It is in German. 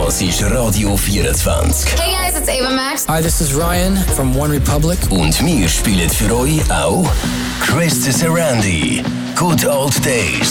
Das ist Radio 24. Hey guys, it's Ava Max. Hi, this is Ryan from One Republic. Und wir spielen für euch auch Chris Sarandi, Good Old Days.